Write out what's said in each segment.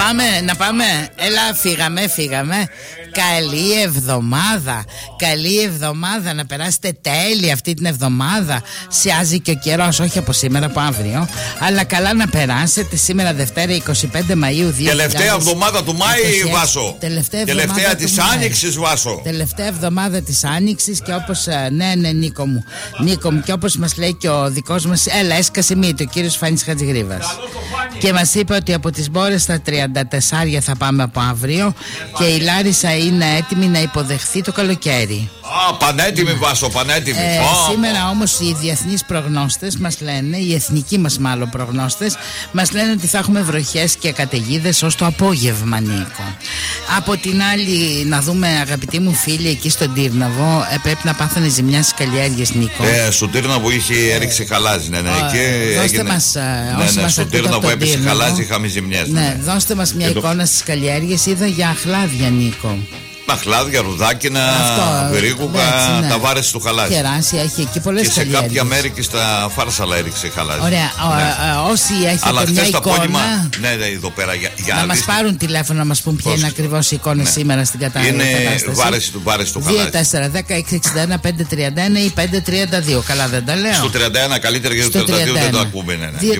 Να πάμε. Έλα, φύγαμε. Καλή εβδομάδα. Να περάσετε τέλεια αυτή την εβδομάδα. Σιάζει και ο καιρός, όχι από σήμερα, από αύριο. Αλλά καλά να περάσετε. Σήμερα Δευτέρα 25 Μαΐου 2000. Τελευταία εβδομάδα του Μάη, Βάσο. Τελευταία της Άνοιξης, Βάσο. Τελευταία εβδομάδα της Άνοιξης. Και όπως. Ναι, Νίκο μου. Και όπως μας λέει και ο δικός μας. Έλα, έσκασε μύτη, ο κύριος Φάνης Χατζηγρίβας. Και μας είπε ότι από τις Μπόρες στα 34 θα πάμε από αύριο. Και η Λάρισα είναι έτοιμη να υποδεχθεί το καλοκαίρι. Πανέτοιμη, Βάσο, πανέτοιμη. Σήμερα όμως οι διεθνείς προγνώστες μας λένε, οι εθνικοί μας μάλλον προγνώστες, μας λένε ότι θα έχουμε βροχές και καταιγίδες ως το απόγευμα, Νίκο. Από την άλλη, να δούμε, αγαπητοί μου φίλοι, εκεί στον Τύρναβο πρέπει να πάθανε ζημιά στις καλλιέργειες, Νίκο. Στον Τύρναβο είχε χαλάζει, ναι. Δώστε μας, όσοι μας στον Τύρναβο έπεσε χαλάζει, είχαμε ζημιές. Ναι, δώστε μας μια εικόνα στις καλλιέργειες. Είδα για αχλάδια, Νίκο. Μαχλάδια, ρουδάκινα, περίγουκα, τα βάρες του χαλάζι. Κεράσια, έχει εκεί πολλές καλλιέργειες. Και σε κάποια μέρη και στα Φάρσαλα έριξε χαλάζι. Ωραία, όσοι έχετε μια εικόνα, ναι, εδώ πέρα, να μας πάρουν τηλέφωνο να μας πούν ποια είναι ακριβώς η εικόνα σήμερα στην κατάσταση. Είναι βάρες του χαλάζι. 2-4-10-661-531 ή 532. Καλά δεν τα λέω? Στο 31 καλύτερα, γιατί το 32 δεν το ακούμε.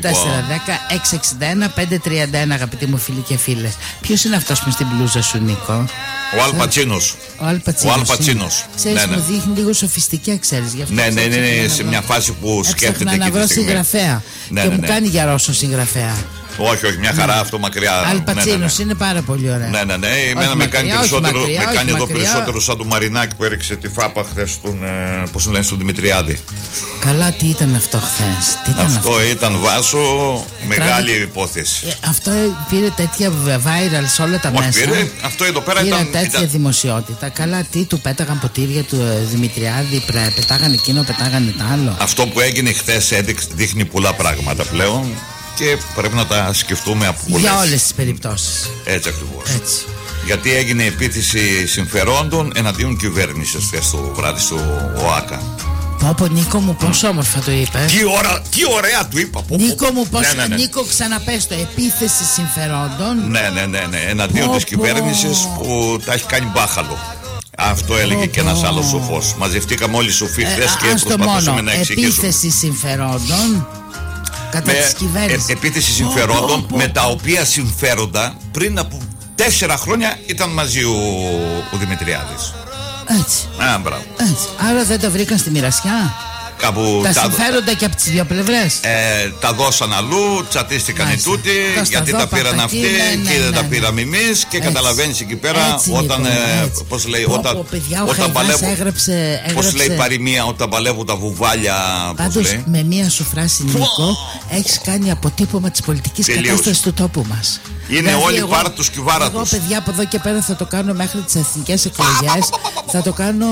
2-4-10-661-531, αγαπητοί μου φίλοι και φίλες. Ποιος είναι αυτός με στην μπλούζα σου, Νίκο? Ο Αλπατσίνος. Ξέρεις, μου δείχνει λίγο σοφιστικά, ξέρεις. Ναι, σε μια φάση που σκέφτεται και να βρω συγγραφέα. Και μου κάνει για Ρώσο συγγραφέα. Όχι, μια χαρά αυτό μακριά. Αλπατσίνος είναι πάρα πολύ ωραία. Ναι. Εμένα με κάνει εδώ περισσότερο σαν του Μαρινάκη που έριξε τη φάπα χθες στον Δημητριάδη. Καλά, τι ήταν αυτό χθες? Αυτό ήταν, Βάσο, μεγάλη υπόθεση. Αυτό πήρε τέτοια viral σε όλα τα μέσα. Αυτό εδώ πέρα ήταν τέτοια δημοσιότητα. Καλά, τι του πέταγαν ποτήρια του Δημητριάδη, πετάγανε εκείνο, πετάγανε το άλλο. Αυτό που έγινε χθες δείχνει πολλά πράγματα πλέον. Και πρέπει να τα σκεφτούμε από πολλές. Για όλες τις περιπτώσεις. Έτσι ακριβώς. Γιατί έγινε επίθεση συμφερόντων εναντίον κυβέρνησης χθες το βράδυ στο ΟΑΚΑ. Πω, Νίκο μου, πόσο όμορφα το είπε. Τι ωραία του είπα. Νίκο μου, Νίκο, ξαναπες το. Επίθεση συμφερόντων. Ναι. Εναντίον της κυβέρνησης που τα έχει κάνει μπάχαλο. Αυτό έλεγε και ένας άλλος σοφός. Μαζευτήκαμε όλοι οι σοφοί χθες και προσπαθούσαμε να εξηγήσουμε. Επίθεση συμφερόντων. Επίθεση συμφερόντων με τα οποία συμφέροντα πριν από 4 χρόνια ήταν μαζί ο Δημητριάδης. Έτσι. Μπράβο. Άρα δεν τα βρήκαν στη μοιρασιά. Τα συμφέροντα και από τις δύο πλευρές. Τα δώσαν αλλού, τσατίστηκαν οι τούτοι, γιατί τα πήραν αυτοί και δεν τα πήραμε εμείς. Και καταλαβαίνεις εκεί πέρα όταν. Πώς λέει, όταν παλεύουν. Πώς λέει παροιμία, όταν παλεύουν τα βουβάλια. Πάντως με μία σου φράση, Νίκο, έχεις κάνει αποτύπωμα της πολιτικής κατάστασης του τόπου μας. Είναι όλοι πάρα τους και βάρα τους. Εγώ, παιδιά, από εδώ και πέρα θα το κάνω μέχρι τις εθνικές εκλογές. Θα το κάνω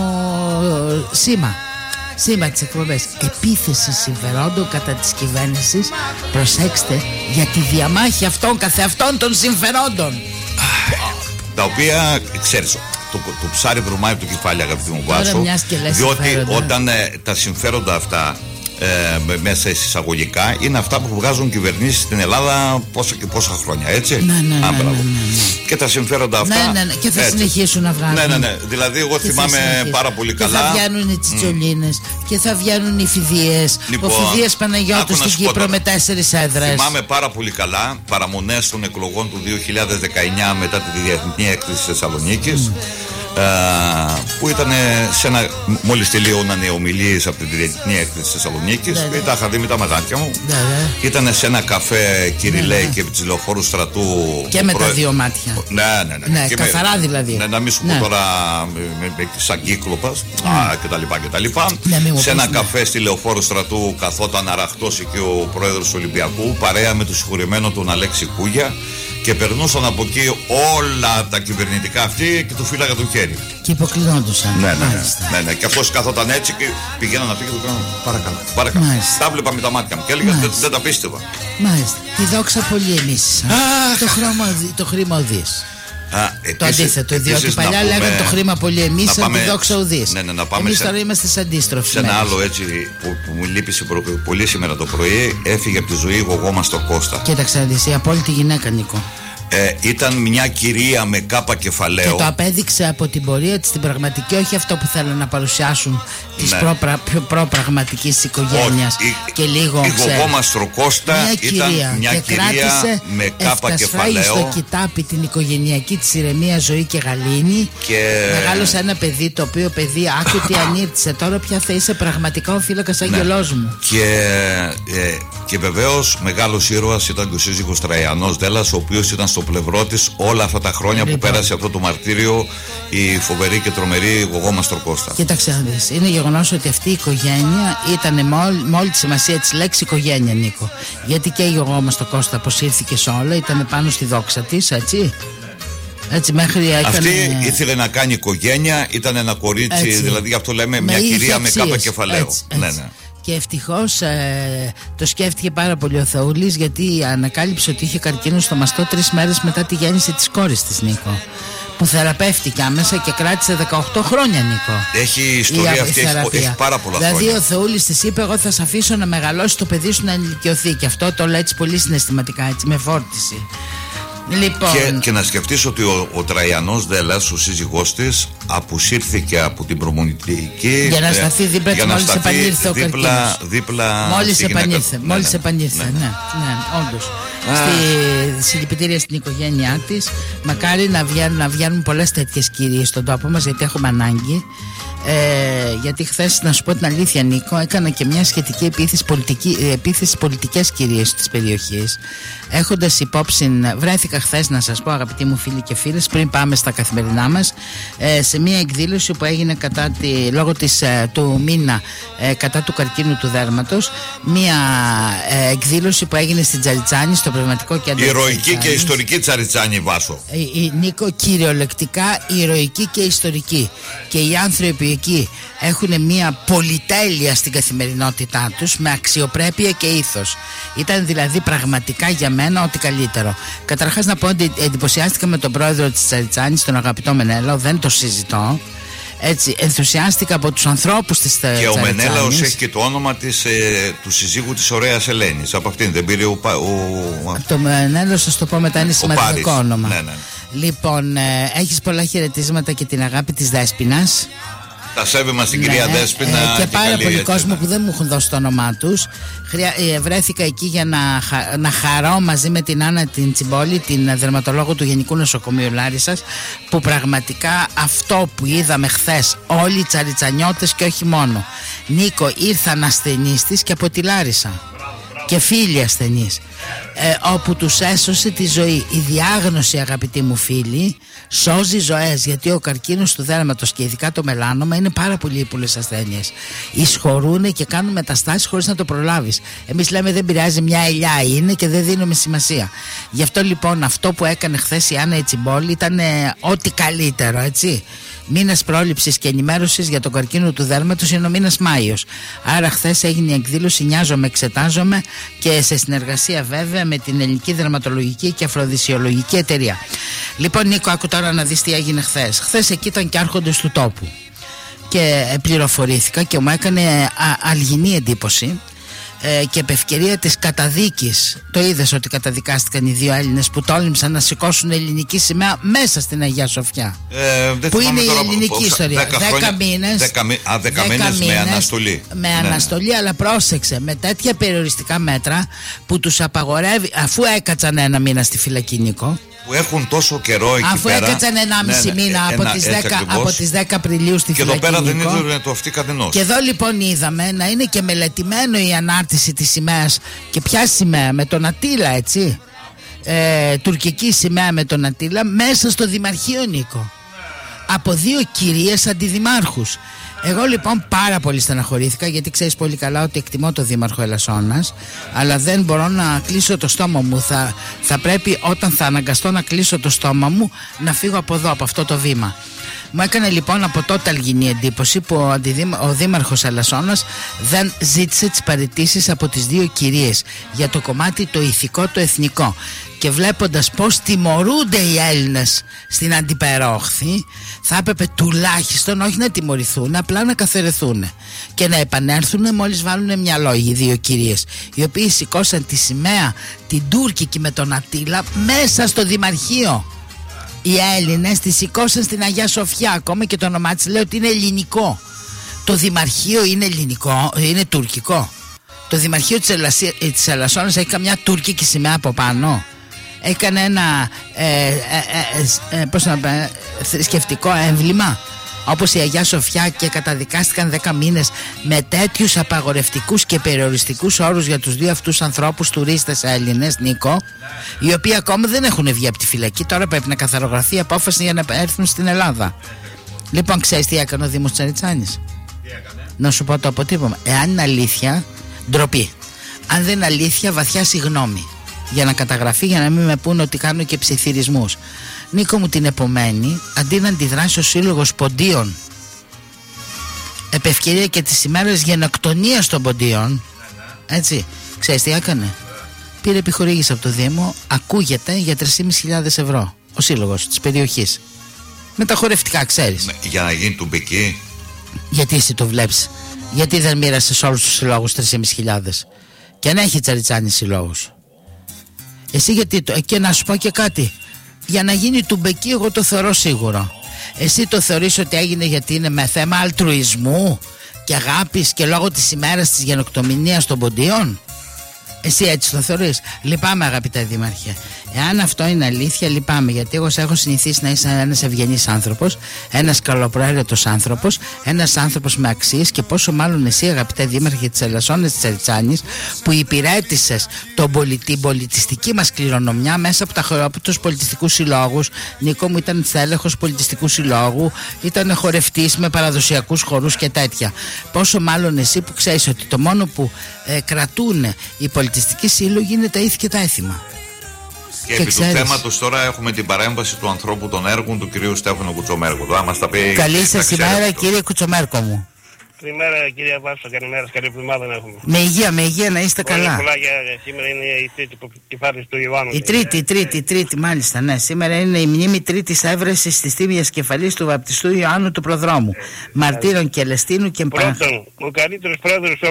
σήμα τις εκπομπές. Επίθεση συμφερόντων κατά της κυβέρνησης. Προσέξτε, για τη διαμάχη αυτών καθεαυτών των συμφερόντων. Τα οποία, ξέρεις, το ψάρι βρωμάει από το κεφάλι, αγαπητοί μου Βάσο. Διότι όταν τα συμφέροντα αυτά μέσα εισαγωγικά είναι αυτά που βγάζουν κυβερνήσεις στην Ελλάδα πόσα και πόσα χρόνια, έτσι. Ναι. Και τα συμφέροντα αυτά. Ναι. Και θα συνεχίσουν να βγάζουν. Ναι. Δηλαδή, εγώ θυμάμαι πάρα πολύ καλά. Και θα βγαίνουν οι τσιτσολίνες και θα βγαίνουν οι φιδίες. Ο Φιδίας Παναγιώτου στην Κύπρο με 4 έδρες. Θυμάμαι πάρα πολύ καλά παραμονές των εκλογών του 2019 μετά τη Διεθνή Έκθεση της Θεσσαλονίκης. Που ήταν μόλις τελείωναν οι ομιλίες από την Διεθνή Έκθεση της Θεσσαλονίκης. Τα είχα δει με τα μαγάτια μου. Ήταν σε ένα καφέ Κυριλέη και της Λεωφόρου Στρατού. Και με τα δύο μάτια. Ναι, καθαρά δηλαδή. Να μην σου πω τώρα σαν κύκλοπας κτλ. Σε ένα καφέ στη Λεωφόρου Στρατού καθόταν αραχτός εκεί ο πρόεδρος του Ολυμπιακού, παρέα με τον συγχωρεμένο τον Αλέξη Κούγια. Και περνούσαν από εκεί όλα τα κυβερνητικά αυτοί και του φύλαγα το χέρι. Και υποκλεινόντουσαν. Ναι. Και αυτός καθόταν έτσι και πηγαίναν να πει και του κάναν παρακαλώ. Τα βλέπα με τα μάτια μου και έλεγα δεν τα πίστευα. Μάλιστα. Τη δόξα πολύ εμείς. Το χρήμα ουδής. Το αντίθετο, διότι παλιά λέγανε το χρήμα πολύ εμείς, σαν τη δόξα ουδής. Εμείς τώρα είμαστε σε αντίστροφη. Σε ένα άλλο έτσι που μου λείπησε πολύ σήμερα το πρωί, έφυγε από τη ζωή η γογό μας το Κώστα. Κοίταξε να δεις, η απόλυτη γυναίκα, Νίκο. Ήταν μια κυρία με κάπα κεφαλαίο. Και το απέδειξε από την πορεία της την πραγματική, όχι αυτό που θέλουν να παρουσιάσουν της προπραγματικής οικογένειας. Και λίγο η γογό Μαστροκώστα ήταν μια κυρία με κάπα κεφαλαίο. Στο κοιτάπι την οικογενειακή της ηρεμία ζωή και γαλήνη. Και μεγάλωσε ένα παιδί, το οποίο παιδί άκουτη ανήρτησε. Τώρα πια θα είσαι πραγματικά ο φύλακας αγγελός μου. Και βεβαίως μεγάλος ήρωας ήταν και ο σύζυγος Τραϊανός Δέλλας, ο οποίος ήταν στο πλευρό της όλα αυτά τα χρόνια που πέρασε αυτό το μαρτύριο η φοβερή και τρομερή γογό Μαστροκώστα. Κοίταξε να δεις, είναι γεγονός ότι αυτή η οικογένεια ήταν με όλη τη σημασία της λέξης οικογένεια, Νίκο. Γιατί και η γογό Μαστροκώστα αποσύρθηκε σε όλα, ήταν πάνω στη δόξα της, έτσι. Έτσι, μέχρι αυτή ήθελε να κάνει οικογένεια, ήταν ένα κορίτσι, έτσι, δηλαδή γι' αυτό λέμε μια κυρία με κάπα κεφαλαίου. Ναι. Και ευτυχώς το σκέφτηκε πάρα πολύ ο Θεούλης, γιατί ανακάλυψε ότι είχε καρκίνο στο μαστό 3 μέρες μετά τη γέννηση της κόρης της, Νίκο, που θεραπεύτηκε άμεσα και κράτησε 18 χρόνια, Νίκο. Έχει ιστορία αυτή, έχει πάρα πολλά δηλαδή, χρόνια. Ο Θεούλης της είπε: εγώ θα σε αφήσω να μεγαλώσει το παιδί σου, να ενηλικιωθεί. Και αυτό το λέει έτσι πολύ συναισθηματικά, έτσι, με φόρτιση. Λοιπόν. Και να σκεφτείς ότι ο Τραϊανός Δέλλας, ο σύζυγός της, αποσύρθηκε από την προμονητική για να σταθεί δίπλα της μόλις επανήλθε ο καρκίνος. Μόλις επανήλθε, ναι, όντως. Στη συλληπιτήρια στην οικογένειά της. Μακάρι να βγαίνουν πολλές τέτοιες κυρίες στον τόπο μας, γιατί έχουμε ανάγκη. Γιατί χθες, να σου πω την αλήθεια, Νίκο, έκανα και μια σχετική επίθεση πολιτικές κυρίες της περιοχής, έχοντας υπόψη, βρέθηκα χθες, να σας πω, αγαπητοί μου φίλοι και φίλες, πριν πάμε στα καθημερινά μας, σε μια εκδήλωση που έγινε λόγω του μήνα κατά του καρκίνου του δέρματος, μια εκδήλωση που έγινε στην Τσαριτσάνη, στο πνευματικό κέντρο. Ηρωική και ιστορική Τσαριτσάνη, Βάσο. Νίκο, κυριολεκτικά ηρωική και ιστορική. Και οι άνθρωποι εκεί έχουν μια πολυτέλεια στην καθημερινότητά τους, με αξιοπρέπεια και ήθος. Ήταν δηλαδή πραγματικά για μένα ό,τι καλύτερο. Καταρχάς να πω ότι εντυπωσιάστηκα με τον πρόεδρο της Τσαριτσάνης, τον αγαπητό Μενέλαο, δεν το συζητώ. Έτσι, ενθουσιάστηκα από τους ανθρώπους της Τσαριτσάνης. Και ο Μενέλαος έχει και το όνομα του συζύγου της ωραίας Ελένης. Από αυτήν δεν πήρε το Μενέλαο, σας το πω μετά, είναι σημαντικό όνομα. Ναι. Λοιπόν, έχεις πολλά χαιρετίσματα και την αγάπη της Δέσποινας. Τα σέβη μας την κυρία Δέσποινα. Και πάρα πολύ κόσμο που δεν μου έχουν δώσει το όνομά τους. Βρέθηκα εκεί για να χαρώ μαζί με την Άννα την Τσιμπόλη, την δερματολόγο του Γενικού Νοσοκομείου Λάρισσας, που πραγματικά αυτό που είδαμε χθες, όλοι οι τσαριτσανιώτες και όχι μόνο, Νίκο, ήρθαν ασθενείς της και από τη Λάρισα και φίλοι ασθενείς, όπου τους έσωσε τη ζωή. Η διάγνωση, αγαπητοί μου φίλοι, σώζει ζωές, γιατί ο καρκίνος του δέρματος και ειδικά το μελάνομα είναι πάρα πολύ ύπουλες ασθένειες. Εισχωρούν και κάνουν μεταστάσεις χωρίς να το προλάβεις. Εμείς λέμε δεν πειράζει, μια ελιά είναι, και δεν δίνουμε σημασία. Γι' αυτό λοιπόν αυτό που έκανε χθες η Άννα η Τσιμπόλη ήταν ό,τι καλύτερο, έτσι. Μήνας πρόληψης και ενημέρωσης για τον καρκίνο του δέρματος είναι ο μήνας Μάιος. Άρα χθες έγινε η εκδήλωση «Νοιάζομαι, εξετάζομαι», και σε συνεργασία βέβαια με την Ελληνική Δερματολογική και Αφροδισιολογική Εταιρεία. Λοιπόν, Νίκο, άκου τώρα να δεις τι έγινε χθες. Χθες εκεί ήταν και άρχοντες του τόπου και πληροφορήθηκα και μου έκανε αλγινή εντύπωση. Και επ' ευκαιρία της καταδίκης, το είδες ότι καταδικάστηκαν οι 2 Έλληνες που τόλμησαν να σηκώσουν ελληνική σημαία μέσα στην Αγία Σοφιά, που είναι η ελληνική ιστορία. 10 μήνες με αναστολή. Με αναστολή, αλλά πρόσεξε, με τέτοια περιοριστικά μέτρα που τους απαγορεύει, αφού έκατσαν 1 μήνα στη φυλακή, Νίκο, που έχουν τόσο καιρό εκεί αφού πέρα. Αφού έκατσαν 1,5 μήνα από τις 10 Απριλίου στη φυλακή. Και εδώ πέρα δεν είδαμε το αυτή κανενός. Και εδώ λοιπόν είδαμε να είναι και μελετημένο η ανάρτηση της σημαίας. Και ποια σημαία? Με τον Ατήλα, έτσι. Τουρκική σημαία με τον Ατήλα μέσα στο Δημαρχείο, Νίκο. Από 2 κυρίες αντιδημάρχους. Εγώ λοιπόν πάρα πολύ στεναχωρήθηκα, γιατί ξέρεις πολύ καλά ότι εκτιμώ το Δήμαρχο Ελασσόνας, αλλά δεν μπορώ να κλείσω το στόμα μου. Θα πρέπει, όταν θα αναγκαστώ να κλείσω το στόμα μου, να φύγω από εδώ, από αυτό το βήμα. Μου έκανε λοιπόν από τότε αλγινή εντύπωση που ο δήμαρχος Αλασσόνας δεν ζήτησε τις παραιτήσεις από τις δύο κυρίες για το κομμάτι το ηθικό, το εθνικό. Και βλέποντας πως τιμωρούνται οι Έλληνες στην Αντιπερόχθη, θα έπρεπε τουλάχιστον όχι να τιμωρηθούν, απλά να καθαιρεθούν και να επανέλθουν μόλις βάλουν μυαλό οι δύο κυρίες, οι οποίοι σηκώσαν τη σημαία την τουρκική με τον Ατήλα μέσα στο Δημαρχείο. Οι Έλληνες τη σηκώσαν στην Αγία Σοφιά, ακόμα και το όνομά της λέει ότι είναι ελληνικό. Το Δημαρχείο είναι ελληνικό, είναι τουρκικό. Το Δημαρχείο της Αλασσόνας έχει καμιά τουρκική σημαία από πάνω? Έκανε ένα θρησκευτικό έμβλημα όπως η Αγία Σοφιά και καταδικάστηκαν 10 μήνες με τέτοιους απαγορευτικούς και περιοριστικούς όρους για τους δύο αυτούς ανθρώπους τουρίστες Έλληνες, Νίκο, οι οποίοι ακόμα δεν έχουν βγει από τη φυλακή. Τώρα πρέπει να καθαρογραφεί η απόφαση για να έρθουν στην Ελλάδα. Λοιπόν, ξέρεις τι έκανε ο Δήμος Τσαριτσάνης? Να σου πω το αποτύπωμα. Εάν είναι αλήθεια, ντροπή. Αν δεν είναι αλήθεια, βαθιά συγγνώμη. Για να καταγραφεί, για να μην με πούνε ότι κάνω και ψιθυρισμούς. Νίκο μου, την επομένη, αντί να αντιδράσει ο Σύλλογος Ποντίων επ' ευκαιρία και τις ημέρες γενοκτονίας των Ποντίων, έτσι, ξέρεις τι έκανε? Πήρε επιχορήγηση από το Δήμο, ακούγεται, για 3.500 ευρώ ο Σύλλογος της περιοχής. Με τα χορευτικά, ξέρεις. Για να γίνει τουμπική. Γιατί εσύ το βλέπεις? Γιατί δεν μοίρασε σε όλους τους συλλόγους 3.500? Και αν έχει Τσαριτσάνη συλλόγους. Εσύ γιατί και να σου πω και κάτι. Για να γίνει τουμπεκί εγώ το θεωρώ σίγουρο. Εσύ το θεωρείς ότι έγινε γιατί είναι με θέμα αλτρουισμού και αγάπης και λόγω της ημέρας της γενοκτονίας των Ποντίων? Εσύ έτσι το θεωρείς? Λυπάμαι, αγαπητέ Δήμαρχε. Εάν αυτό είναι αλήθεια, λυπάμαι, γιατί εγώ σε έχω συνηθίσει να είσαι ένας ευγενής άνθρωπος, ένας καλοπροαίρετος άνθρωπος, ένας άνθρωπος με αξίες, και πόσο μάλλον εσύ, αγαπητέ Δήμαρχε της Αλασσόνας της Τσαριτσάνης, που υπηρέτησες την πολιτιστική μας κληρονομιά μέσα από τους πολιτιστικούς συλλόγους. Νίκο μου, ήταν στέλεχος πολιτιστικού συλλόγου, ήταν χορευτής με παραδοσιακούς χορούς και τέτοια. Πόσο μάλλον εσύ που ξέρεις ότι το μόνο που κρατούν οι πολιτιστικοί σύλλογοι είναι τα ήθη και τα έθιμα. Και επί του θέματος τώρα έχουμε την παρέμβαση του ανθρώπου των έργων, του κυρίου Στέφανου Κουτσομέρκου. Καλή σας ημέρα, κύριε Κουτσομέρκο μου. Καλημέρα, κυρία Βάσο, καλημέρα, καλή εβδομάδα να έχουμε. Με υγεία, να είστε καλά. Πολλά για σήμερα είναι η τρίτη κεφάλαιση του Ιωάννου. Η τρίτη, μάλιστα, ναι. Σήμερα είναι η μνήμη τρίτης έβρεσης της τίμιας κεφαλής του βαπτιστού Ιωάννου του Προδρόμου. Μαρτύρων και Ελεστίνου και Πρώτον, ο καλύτερος πρόεδρος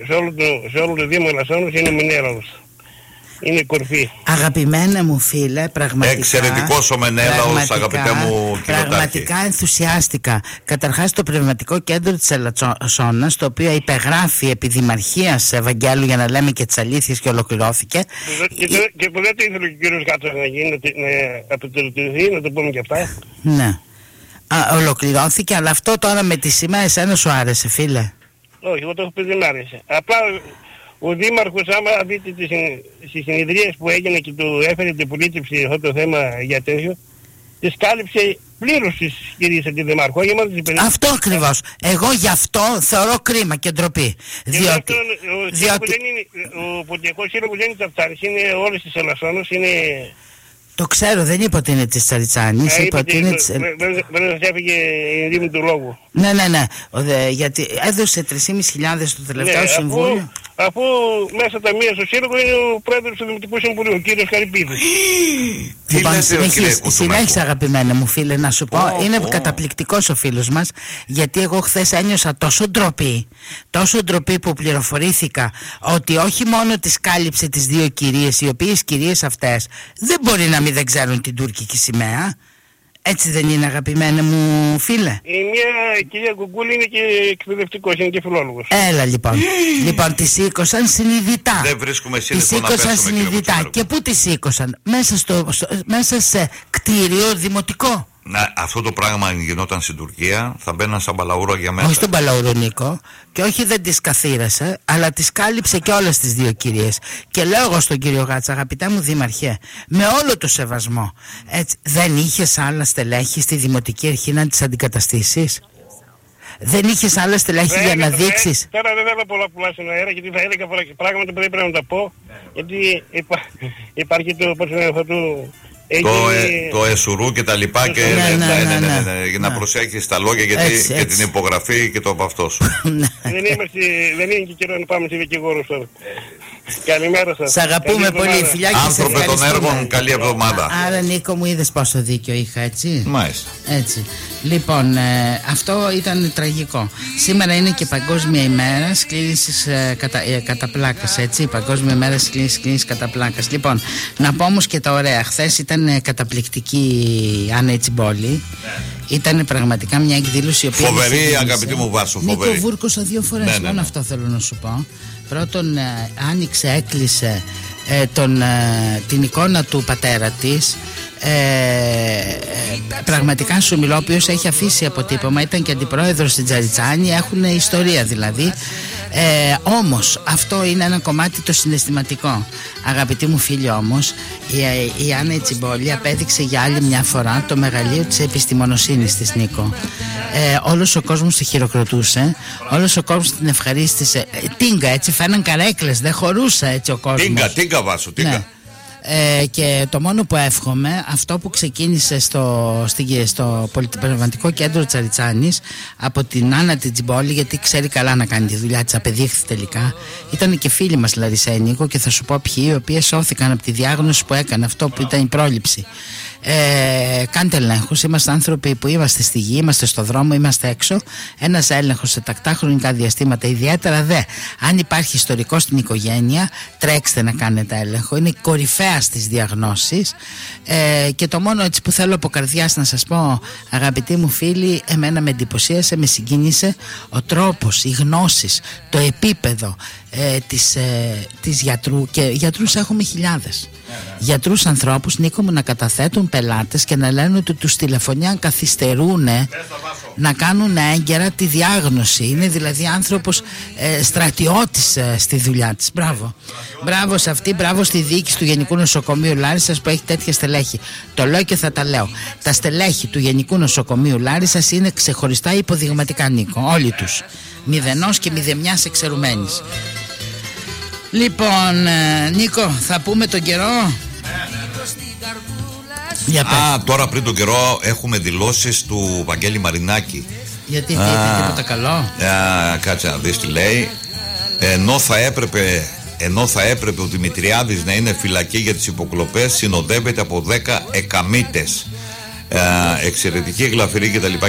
σε όλο το Δήμο Αλασσόνας είναι ο Μενέλαος. Είναι κορφή. Αγαπημένε μου φίλε, πραγματικά. Εξαιρετικός ο Μενέλαος, αγαπητέ μου κοινοτάρχη. Πραγματικά ενθουσιάστηκα. Καταρχάς, το πνευματικό κέντρο της Αλασσόνας, το οποίο υπεγράφει επί Δημαρχίας Ευαγγέλου, για να λέμε και τις αλήθειες, και ολοκληρώθηκε. Και που δεν το ήθελε ο κύριος Κάτσας να γίνει, να απελευθερωθεί, να το πούμε και αυτά. Ναι. Ολοκληρώθηκε, αλλά αυτό τώρα με τη σημαία εσένα σου άρεσε, φίλε? Όχι, εγώ το έχω πει, δεν άρεσε. Απλά ο Δήμαρχος, άμα δείτε στις συνεδρίες που έγινε και του έφερε την πολίτευση αυτό το θέμα για τέτοιο, τις κάλυψε πλήρως τις κυρίες αντιδημάρχου. Αυτό ακριβώς. Εγώ γι' αυτό θεωρώ κρίμα και ντροπή. Διότι ο Ποντιακός Σύλλογος δεν είναι ταυτάρης, είναι όλες τις Αλασσόνας, είναι... Το ξέρω, δεν είπα ότι είναι της Τσαριτσάνης. Είπα ότι είναι της... Δεν σας έφυγε η δήμη του λόγου. Ναι. Γιατί έδωσε 3.500 στο τελευταίο συμβούλιο. Αφού μέσα τα μία στο Σύλλογο είναι ο πρόεδρος του Δημοτικού Συμβουλίου, ο κύριος Καρυπίδης. Λοιπόν, συνέχισε, αγαπημένε μου φίλε, να σου πω. Είναι καταπληκτικός ο φίλος μας, γιατί εγώ χθες ένιωσα τόσο ντροπή που πληροφορήθηκα ότι όχι μόνο τις κάλυψε τις δύο κυρίες, οι οποίες κυρίες αυτές δεν μπορεί να μην δεν ξέρουν την τουρκική σημαία. Έτσι δεν είναι, αγαπημένε μου φίλε? Η μία κυρία Κουκούλη είναι και εκπαιδευτικός, είναι και φιλόλογος. Έλα λοιπόν. Λοιπόν, τη σήκωσαν συνειδητά. Δεν βρίσκουμε σύνδεσμο να πέσουμε. Τη σήκωσαν συνειδητά. Και πού τη σήκωσαν? Μέσα σε κτίριο δημοτικό. Να, αυτό το πράγμα αν γινόταν στην Τουρκία θα μπαίναν σαν μπαλαούρο για μέσα. Όχι στον μπαλαούρο, Νίκο. Και όχι δεν τις καθήρασε, αλλά τις κάλυψε και όλες τις δύο κυρίες. Και λέω εγώ στον κύριο Γάτσα, αγαπητά μου Δήμαρχε, με όλο το σεβασμό, έτσι, δεν είχες άλλα στελέχη στη Δημοτική Αρχή να τις αντικαταστήσεις? Δεν είχες άλλα στελέχη για να δείξεις? Τώρα δεν θέλω πολλά στην αέρα, γιατί θα έλεγα πράγματα που δεν πρέπει να τα πω. Γιατί υπάρχει το Το εσουρού και τα λοιπά και να προσέχεις τα λόγια γιατί και την υπογραφή και το από αυτό σου. Δεν είναι και καιρό να πάμε σε δικηγόρους τώρα. Καλημέρα σας. Σ' αγαπούμε πολύ, φιλιά. Άνθρωπε των έργων, καλή εβδομάδα. Άρα Νίκο μου, είδες πόσο δίκιο είχα, έτσι. Μάλιστα. Έτσι. Λοιπόν, αυτό ήταν τραγικό. Σήμερα είναι και Παγκόσμια ημέρα κλίνησης κατά πλάκας, έτσι. Παγκόσμια ημέρα κλίνησης κατά πλάκας. Λοιπόν, να πω όμως και τα ωραία. Χθες ήταν καταπληκτική η Άννα Τσιμπόλη. Ήταν πραγματικά μια εκδήλωση. Φοβερή, αγαπητή μου Βάσο, φοβερή. Νίκο, βούρκωσα 2 φορές. Μόνο αυτό θέλω να σου πω. Πρώτον, έκλεισε την εικόνα του πατέρα της. Πραγματικά σου μιλώ, ο οποίος έχει αφήσει αποτύπωμα, ήταν και αντιπρόεδρος στην Τζαριτσάνη, έχουν ιστορία δηλαδή. Όμως αυτό είναι ένα κομμάτι το συναισθηματικό. Αγαπητοί μου φίλοι, όμως η Άννα Τσιμπόλη απέδειξε για άλλη μια φορά το μεγαλείο της επιστημονοσύνης της, Νίκο. Όλος ο κόσμος τη χειροκροτούσε, όλος ο κόσμος την ευχαρίστησε. Τίγκα, έτσι, φαίναν καρέκλες, δεν χωρούσε έτσι ο κόσμος. Τίγκα Βάσο, τίγκα. Ναι. Και το μόνο που εύχομαι, αυτό που ξεκίνησε στο Πολυπνευματικό Κέντρο Τσαριτσάνης από την Άννα Τσιμπόλη, γιατί ξέρει καλά να κάνει τη δουλειά της, απεδείχθη τελικά. Ήταν και φίλοι μας, Λαρισέ, Νίκο, και θα σου πω ποιοι, οι οποίοι σώθηκαν από τη διάγνωση που έκανε, αυτό που ήταν η πρόληψη. Κάντε ελέγχους, είμαστε άνθρωποι που είμαστε στη γη, είμαστε στο δρόμο, είμαστε έξω. Ένας έλεγχος σε τακτά χρονικά διαστήματα, ιδιαίτερα αν υπάρχει ιστορικό στην οικογένεια, τρέξτε να κάνετε έλεγχο. Είναι κορυφαία στις διαγνώσεις. Και το μόνο έτσι που θέλω από καρδιάς να σας πω, αγαπητοί μου φίλοι, εμένα με εντυπωσίασε, με συγκίνησε ο τρόπος, οι γνώσεις, το επίπεδο της γιατρού, και γιατρούς έχουμε χιλιάδες. Γιατρούς ανθρώπους, Νίκο μου, να καταθέτουν πελάτες και να λένε ότι τους τηλεφωνεί αν καθυστερούν να κάνουν έγκαιρα τη διάγνωση. Είναι δηλαδή άνθρωπος στρατιώτης στη δουλειά της. Μπράβο. Μπράβο σε αυτή, μπράβο στη διοίκηση του Γενικού Νοσοκομείου Λάρισσας που έχει τέτοια στελέχη. Το λέω και θα τα λέω. Τα στελέχη του Γενικού Νοσοκομείου Λάρισσας είναι ξεχωριστά υποδειγματικά, Νίκο. Όλοι τους. Μηδενός και μηδεμιάς εξαιρουμένης. Λοιπόν, Νίκο, θα πούμε τον καιρό. Τώρα πριν τον καιρό έχουμε δηλώσεις του Βαγγέλη Μαρινάκη. Γιατί είπε τίποτα καλό? Κάτσε να δεις τι λέει. Ενώ θα έπρεπε ο Δημητριάδης να είναι φυλακή για τις υποκλοπές, συνοδεύεται από 10 εκαμίτες. Εξαιρετική γλαφυρή κτλ.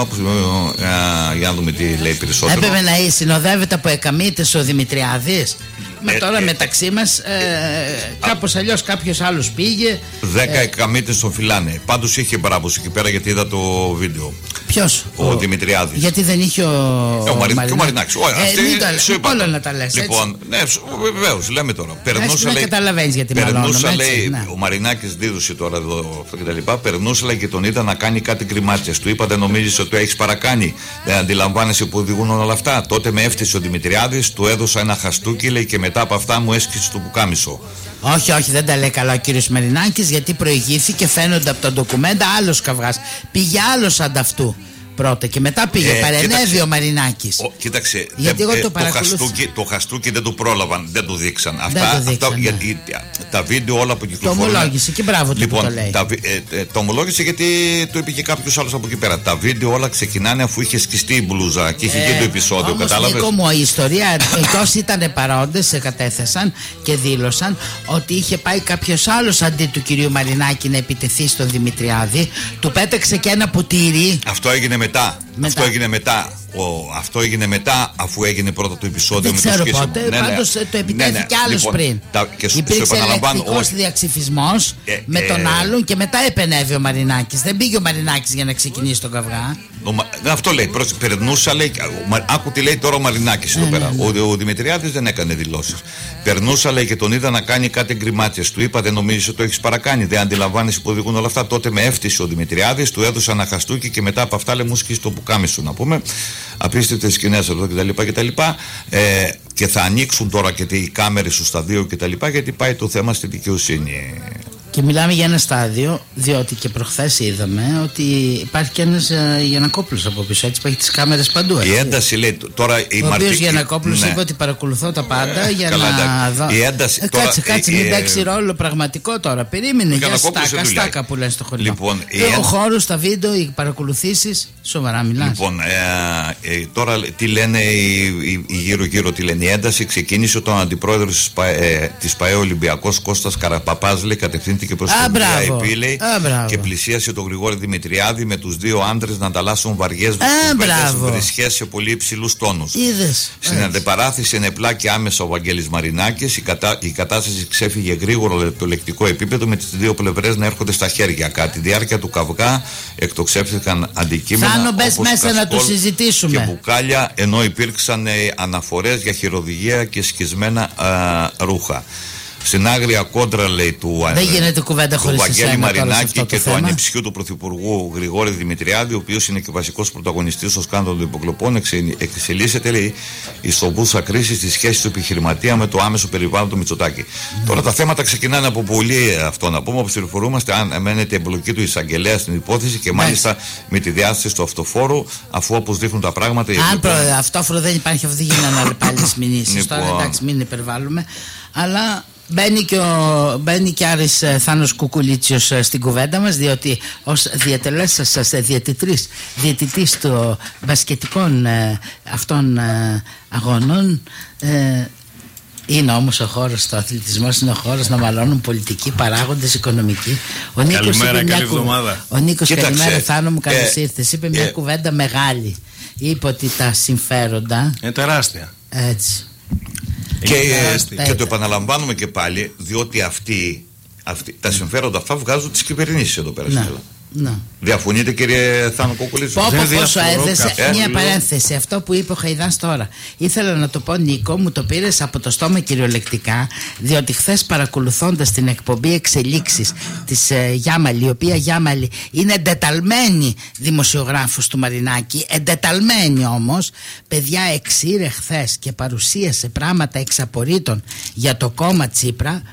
Για να δούμε τι λέει περισσότερο. Έπρεπε να συνοδεύεται από εκαμίτες ο Δημητριάδης. Τώρα μεταξύ μας κάπως αλλιώς κάποιος άλλος πήγε. 10 εκαμίτες τον φυλάνε. Πάντως είχε μπράβος εκεί πέρα, γιατί είδα το βίντεο. Ποιος? Ο Δημητριάδης. Γιατί δεν είχε ο Μαρινάκης. Όλα να τα λες. Λοιπόν, ναι, βεβαίως, λέμε τώρα. Περνούσα, καταλαβαίνεις γιατί περνούσα, λέει, ο Μαρινάκης δίδωσε τώρα εδώ αυτό κτλ. Περνούσα, λέει, και τον είδα να κάνει κάτι γκριμάτσες. Του είπα, δεν νομίζεις ότι το έχεις παρακάνει? Δεν αντιλαμβάνεσαι που οδηγούν όλα αυτά? Τότε με έφτιασε ο Δημητριάδης, του έδωσα ένα χαστούκι, λέει, και μετά από αυτά μου έσκησε το πουκάμισο. Όχι, δεν τα λέει καλά ο κύριος Μαρινάκης, γιατί προηγήθηκε, φαίνονται από τα ντοκουμέντα, άλλος καυγάς. Πήγε άλλος ανταυτού πρώτα και μετά πήγε, παρενέβη ο Μαρινάκης. Κοίταξε, γιατί το χαστούκι δεν το πρόλαβαν, δεν το δείξαν. Γιατί τα βίντεο όλα που κυκλοφορούν. Το ομολόγησε και μπράβο του, λοιπόν, που το λέει. Το ομολόγησε γιατί το είπε και κάποιος άλλος από εκεί πέρα. Τα βίντεο όλα ξεκινάνε αφού είχε σκιστεί η μπλούζα και είχε γίνει το επεισόδιο. Κατάλαβες? Νίκο μου, η ιστορία, όσοι ήταν παρόντες κατέθεσαν και δήλωσαν ότι είχε πάει κάποιος άλλος αντί του κυρίου Μαρινάκη να επιτεθεί στον Δημητριάδη. Του πέταξε και ένα ποτήρι. Αυτό έγινε μετά. Αυτό έγινε μετά, αφού έγινε πρώτα το επεισόδιο. Δεν ξέρω πότε, πάντως το επιτέθηκε άλλος πριν. Υπήρξε ελεκτρικός διαξυφισμός με τον άλλον και μετά επενέβη ο Μαρινάκης. Δεν πήγε ο Μαρινάκης για να ξεκινήσει τον καυγά. Αυτό λέει, περνούσα, λέει, άκου τι λέει τώρα ο Μαρινάκης εδώ πέρα. Ο Δημητριάδης δεν έκανε δηλώσεις. Περνούσα, λέει, και τον είδα να κάνει κάτι γκριμάτσες. Του είπα, δεν νομίζεις ότι το έχεις παρακάνει? Δεν αντιλαμβάνεσαι που οδηγούν όλα αυτά? Τότε με έφτιασε ο Δημητριάδης, του έδωσα ένα χαστούκι και μετά από αυτά, λέει, μου σκίσει το πουκάμισο, να πούμε. Απίστευτες σκηνές εδώ κτλ. Και θα ανοίξουν τώρα και οι κάμερες στους σταδίου κτλ. Γιατί πάει το θέμα στη δικαιοσύνη. Και μιλάμε για ένα στάδιο, διότι και προχθές είδαμε ότι υπάρχει και ένας Γιαννακόπουλος από πίσω, έτσι, που έχει τις κάμερες παντού. Έτσι. Η ένταση λέει τώρα. Ο οποίος Γιαννακόπουλος είπε ότι παρακολουθώ τα πάντα για να δω. Η ένταση, κάτσε, μην παίξει ρόλο πραγματικό τώρα. Περίμενε για στάκα που λένε στο χωριό. Λοιπόν, ο χώρος, τα βίντεο, οι παρακολουθήσεις, σοβαρά μιλάς. Λοιπόν, τώρα τι λένε γύρω-γύρω, τι λένε. Η ένταση ξεκίνησε όταν ο αντιπρόεδρος της ΠαΕ Ολυμπιακός Κώστας Καραπαπάς, λέει, κατευθύνθηκε προς την Επίλεη και πλησίασε τον Γρηγόρη Δημητριάδη με τους δύο άντρες να ανταλλάσσουν βαριές βρισχές σε πολύ υψηλούς τόνους. Στην αντεπαράθεση ενεπλά και άμεσα ο Βαγγέλης Μαρινάκης. Η κατάσταση ξέφυγε γρήγορα το λεκτικό επίπεδο, με τις δύο πλευρές να έρχονται στα χέρια. Κατά τη διάρκεια του καυγά εκτοξεύτηκαν αντικείμενα όπως μέσα να το συζητήσουμε και μπουκάλια, ενώ υπήρξαν αναφορές για χειροδηγία και σκισμένα ρούχα. Στην άγρια κόντρα, λέει, του Βαγγέλη Μαρινάκη και του ανιψιού του Πρωθυπουργού Γρηγόρη Δημητριάδη, ο οποίος είναι και βασικός πρωταγωνιστής στο σκάνδαλο των υποκλοπών, εξελίσσεται, λέει, η σοβούσα κρίση στη σχέση του επιχειρηματία με το άμεσο περιβάλλον του Μητσοτάκη. Τώρα τα θέματα ξεκινάνε από πολύ αυτό να πούμε, όπως πληροφορούμαστε, αν μένεται εμπλοκή του εισαγγελέα στην υπόθεση και μάλιστα με τη διάσταση του αυτοφόρου, αφού όπως δείχνουν τα πράγματα. Αν αυτόφορο δεν υπάρχει, αυτό δεν γίνανε άλλες μηνύσεις. Τώρα εντάξει, μην υπερβάλλουμε, αλλά. Μπαίνει και Άρης Θάνος Κουκουλίτσιος στην κουβέντα μας, διότι ως διατελέσσας διαιτητής των μπασκετικών αυτών αγώνων, είναι όμως ο χώρος, το αθλητισμός είναι ο χώρος να μαλώνουν πολιτικοί παράγοντες, οικονομικοί. Ο Νίκος καλημέρα Θάνο μου, καλώς ήρθες. Είπε μια κουβέντα μεγάλη. Είπε ότι τα συμφέροντα είναι τεράστια. Έτσι. Και το επαναλαμβάνουμε και πάλι, διότι τα συμφέροντα αυτά βγάζουν τις κυβερνήσεις εδώ πέρα στην Ελλάδα. Διαφωνείτε, κύριε Θάνο Κουκουλίτσο? Πόσο έδεσε μια παρένθεση αυτό που είπε ο Χαϊδάς τώρα. Ήθελα να το πω, Νίκο, μου το πήρες από το στόμα κυριολεκτικά, διότι χθες παρακολουθώντας την εκπομπή Εξελίξεις της Γιάμαλη, η οποία Γιάμαλη είναι εντεταλμένη δημοσιογράφος του Μαρινάκη, εντεταλμένη όμως, παιδιά, εξήρε χθες και παρουσίασε πράγματα εξαπορρίτων για το κόμμα Τσίπρα,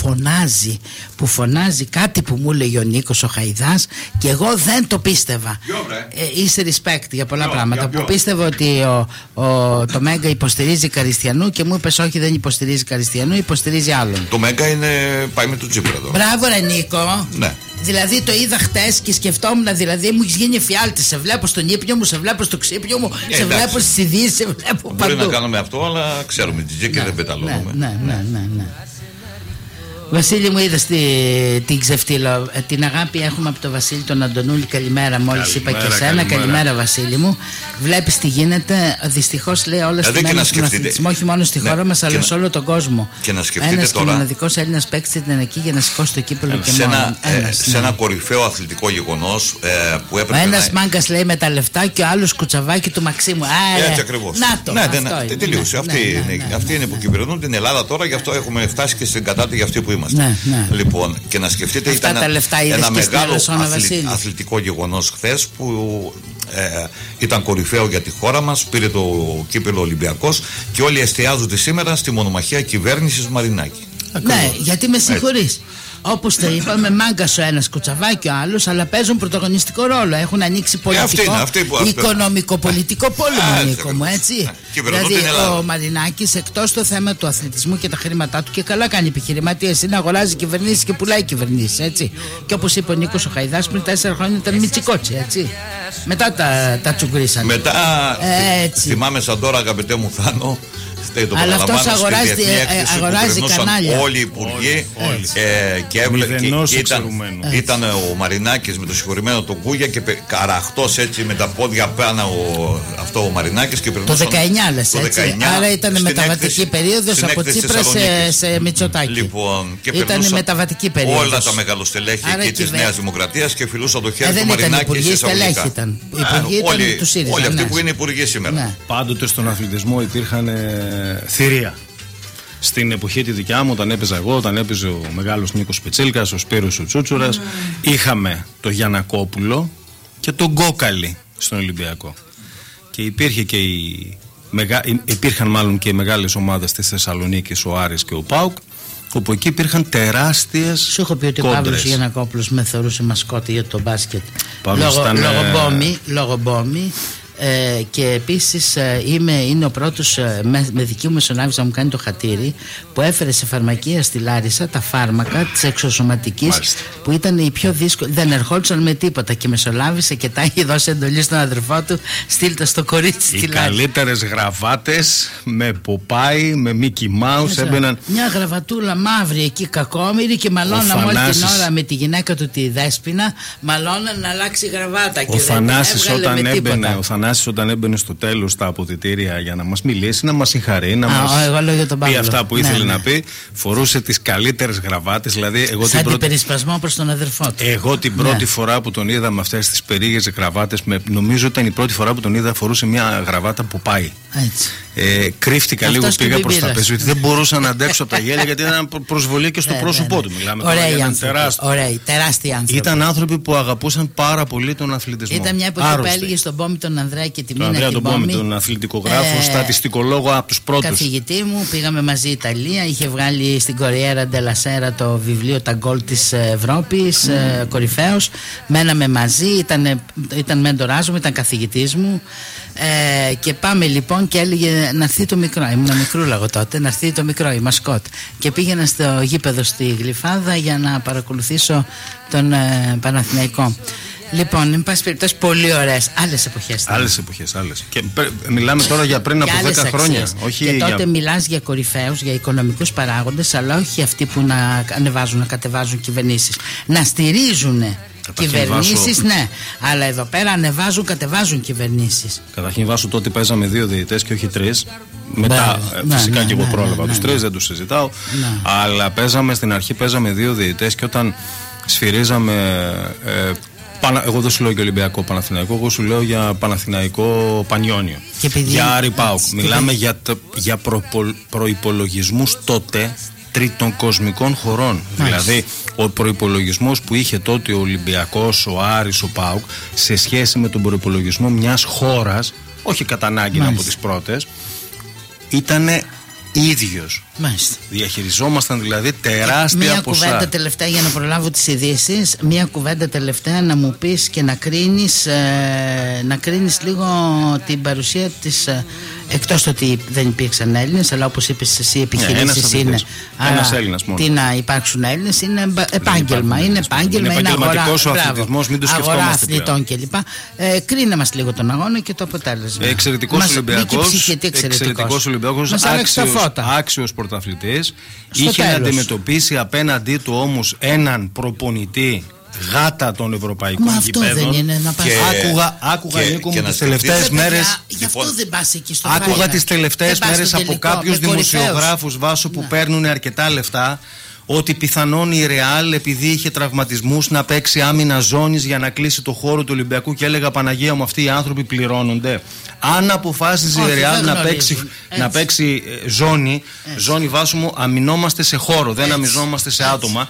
που φωνάζει κάτι που μου έλεγε ο Νίκος ο Χαϊδάς και εγώ δεν το πίστευα. Είσαι respect για πολλά πράγματα. Που πίστευα ότι το Μέγκα υποστηρίζει Καριστιανού και μου είπες όχι, δεν υποστηρίζει Καριστιανού, υποστηρίζει άλλον. Το Μέγκα πάει με τον Τσίπρα εδώ. Μπράβο ρε Νίκο. Ναι. Δηλαδή το είδα χτες και σκεφτόμουν, δηλαδή μου έχεις γίνει εφιάλτη. Σε βλέπω στον ύπνο μου, σε βλέπω στο ξύπνιο μου, σε βλέπω στις ειδήσεις, σε βλέπω παντού. Μπορεί να κάνουμε αυτό, αλλά ξέρουμε τι και δεν πεταλώνουμε. Ναι. Βασίλη μου, είδες την ξεφτύλα. Την αγάπη έχουμε από τον Βασίλη τον Αντωνούλη. Καλημέρα, μόλις είπα και εσένα. Καλημέρα, Βασίλη μου. Βλέπεις τι γίνεται. Δυστυχώς, λέει, όλα στη μέρα στον αθλητισμό, όχι μόνο στη χώρα μας, αλλά σε όλο τον κόσμο. Και να σκεφτείτε ένας τώρα. Ένας και μοναδικός Έλληνας παίκτης ήταν εκεί για να σηκώσει το κύπελλο και μόνο. Σε ένα κορυφαίο αθλητικό γεγονός που έπρεπε. Ο ένας μάγκας λέει με τα λεφτά και ο άλλος κουτσαβάκι του Μαξίμου. Έτσι ακριβώς. Τελείωσε. Αυτοί είναι που κυβερνούν την Ελλάδα τώρα, γι' αυτό έχουμε φτάσει και στην κατάτη για αυτή που είμαστε. Λοιπόν, και να σκεφτείτε, ήταν ένα μεγάλο αθλητικό γεγονός χθες που ήταν κορυφαίο για τη χώρα μας. Πήρε το κύπελλο Ολυμπιακός και όλοι εστιάζονται σήμερα στη μονομαχία κυβέρνησης Μαρινάκη. Ναι, γιατί με συγχωρείς. Όπως το είπαμε, μάγκας ο ένας, κουτσαβάκι ο άλλος, αλλά παίζουν πρωταγωνιστικό ρόλο. Έχουν ανοίξει πολιτικό, οικονομικό-πολιτικό πόλεμο, Νίκο μου, έτσι. Δηλαδή, ο Μαρινάκης, εκτός το θέμα του αθλητισμού και τα χρήματά του, και καλά κάνει επιχειρηματίας, είναι, αγοράζει κυβερνήσεις και πουλάει κυβερνήσεις, έτσι. Και όπως είπε ο Νίκος ο Χαϊδάς, πριν 4 χρόνια ήταν μιτσικότσι, έτσι. Μετά τα τσουγκρίσανε. Μετά, θυμάμαι σαν τώρα, αγαπητέ μου Θάνο. Αλλά αυτός αγοράζει κανάλια. Όλοι οι υπουργοί και ήταν ο Μαρινάκης με το συγχωρημένο τον Κούγια και καραχτός έτσι με τα πόδια πάνω αυτό ο Μαρινάκης και το 19 λες έτσι. Άρα ήταν μεταβατική περίοδος από Τσίπρα σε Μητσοτάκη. Λοιπόν, ήταν μεταβατική περίοδος. Όλα τα μεγαλοστελέχη εκεί της Νέας Δημοκρατίας και φιλούσαν το χέρι του Μαρινάκη σε εισαγωγικά. Όλοι αυτοί που είναι υπουργοί σήμερα. Πάντοτε στον αθλητισμό υπήρχαν θηρία. Στην εποχή τη δικιά μου, όταν έπαιζα εγώ, όταν έπαιζε ο μεγάλος Νίκος Πιτσίλκας, ο Σπύρος ο Τσούτσουρας, είχαμε το Γιαννακόπουλο και τον Γκόκαλη στον Ολυμπιακό. Και υπήρχαν μάλλον και οι μεγάλες ομάδες της Θεσσαλονίκης, ο Άρης και ο ΠΑΟΚ. όπου εκεί υπήρχαν τεράστιες. Σου έχω πει ότι ο Παύλος Γιαννακόπουλος με θεωρούσε μασκότη για το μπάσκετ. Λόγω Μπόμι. Και επίσης είναι ο πρώτος με δική μου μεσονάβηση να μου κάνει το χατήρι, που έφερε σε φαρμακεία στη Λάρισα τα φάρμακα της εξωσωματικής, που ήταν οι πιο δύσκολοι, δεν ερχόντουσαν με τίποτα, και μεσολάβησε και τα είχε δώσει εντολή στον αδερφό του, στείλτε στο κορίτσι στη Λάρισα. Οι καλύτερες γραβάτες με Ποπάι, με Μίκι Μάους έμπαιναν. Μια γραβατούλα μαύρη εκεί κακόμοιρη, και μαλώναμε όλη την ώρα με τη γυναίκα του τη Δέσποινα, μαλώναν να αλλάξει γραβάτα. Ο Θανάσης όταν έμπαινε στο τέλος στα αποδυτήρια για να μας μιλήσει, να μας συγχαρεί, να μας πει αυτά που ήθελε να πει, φορούσε τις καλύτερες γραβάτες. Δηλαδή, σαν αντιπερισπασμό προς τον αδερφό του. Εγώ την πρώτη φορά που τον είδα με αυτές τις περίεργες γραβάτες, νομίζω ήταν η πρώτη φορά που τον είδα, φορούσε μια γραβάτα που πάει. Κρύφτηκα λίγο, πήγα προς τα πίσω, γιατί δεν μπορούσα να αντέξω από τα γέλια, γιατί ήταν προσβολή και στο πρόσωπό του. Μιλάμε τώρα για έναν τεράστιο άνθρωπο. Ήταν άνθρωποι που αγαπούσαν πάρα πολύ τον αθλητισμό. Ήταν μια εποχή που έλεγε στον Μπόμι τον Ανδρέα και τη Μίνα την Μπόμι, τον αθλητικογράφο, στατιστικολόγο από τους πρώτους. Καθηγητή μου, πήγαμε μαζί Ιταλία, είχε βγάλει στην Κοριέρα ντελα Σέρα το βιβλίο «Τα γκολ της Ευρώπης», κορυφαίος. Μέναμε μαζί, ήταν μέντοράς μου, ήταν καθηγητής μου. Και πάμε λοιπόν, και έλεγε να έρθει το μικρό. Ήμουν μικρούλα εγώ τότε, να έρθει το μικρό, η μασκότ. Και πήγαινα στο γήπεδο στη Γλυφάδα για να παρακολουθήσω τον Παναθηναϊκό. Λοιπόν, εν πάση περιπτώσει, πολύ ωραίες. Άλλες εποχές. Άλλες. Και μιλάμε τώρα για πριν από 10 χρόνια. Όχι και τότε μιλάς για κορυφαίους, για οικονομικούς παράγοντες, αλλά όχι αυτοί που να ανεβάζουν, να κατεβάζουν κυβερνήσεις. Να στηρίζουν κυβερνήσεις, ναι. Αλλά εδώ πέρα ανεβάζουν, κατεβάζουν κυβερνήσεις. Καταρχήν, Βάσο, τότε παίζαμε 2 διαιτητές και όχι 3. Μετά, φυσικά και εγώ πρόλαβα τους 3, δεν τους συζητάω. Αλλά στην αρχή παίζαμε 2 διαιτητές, και όταν σφυρίζαμε. Εγώ δεν σου λέω για Ολυμπιακό Παναθηναϊκό, εγώ σου λέω για Παναθηναϊκό Πανιόνιο. Για Άρη ΠΑΟΚ. Μιλάμε για προϋπολογισμούς τότε τρίτων κοσμικών χωρών. Δηλαδή, ο προϋπολογισμός που είχε τότε ο Ολυμπιακός, ο Άρης, ο ΠΑΟΚ, σε σχέση με τον προϋπολογισμό μιας χώρας, όχι κατά ανάγκη από τις πρώτες, ήτανε ίδιος. Μάλιστα. Διαχειριζόμασταν δηλαδή τεράστια ποσά. Μία κουβέντα τελευταία για να προλάβω τις ειδήσεις. Μία κουβέντα τελευταία να μου πεις και να κρίνεις λίγο την παρουσία της. Εκτός το ότι δεν υπήρξαν Έλληνες, αλλά όπως είπες εσύ, οι επιχειρήσεις είναι. Ένας Έλληνας μόνο. Τι να υπάρξουν Έλληνες, είναι επάγγελμα. Είναι επαγγελματικός ο αθλητισμός, μην το σκεφτόμαστε. Αγορά αθλητών κλπ. Κρίνε μας λίγο τον αγώνα και το αποτέλεσμα. Εξαιρετικός Ολυμπιακός, άξιος πρωταθλητής. Είχε να αντιμετωπίσει απέναντί του όμως έναν προπονητή γάτα των ευρωπαϊκών γηπέδων. Αυτό δεν είναι να πας. Άκουγα Νίκο μου τις τελευταίες μέρες. Γι' αυτό δεν πας εκεί στο Άκουγα τις τελευταίες μέρες από κάποιους δημοσιογράφους, Βάσο, που παίρνουν αρκετά λεφτά, ότι πιθανόν η Ρεάλ, επειδή είχε τραυματισμούς, να παίξει άμυνα ζώνης για να κλείσει το χώρο του Ολυμπιακού, και έλεγα, Παναγία μου, αυτοί οι άνθρωποι πληρώνονται. Αν αποφάσιζε η Ρεάλ να παίξει ζώνη, Βάσο μου, αμυνόμαστε σε χώρο, δεν αμυνόμαστε σε άτομα.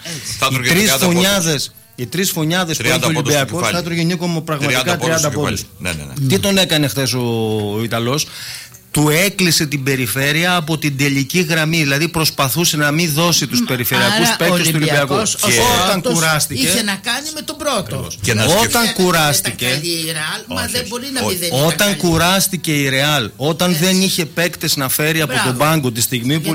Οι 3 φωνιάδες που έχει ο Ολυμπιακός θα έτρωγε, Νίκο μου, πραγματικά 30 πόντους. Τι τον έκανε χθες ο Ιταλός? Του έκλεισε την περιφέρεια από την τελική γραμμή. Δηλαδή προσπαθούσε να μην δώσει τους περιφερειακούς παίκτες του Ολυμπιακού. Όταν κουράστηκε. Είχε να κάνει με τον πρώτο. Όταν κουράστηκε. Όταν κουράστηκε η Ρεάλ, όταν δεν είχε παίκτες να φέρει από τον πάγκο, τη στιγμή που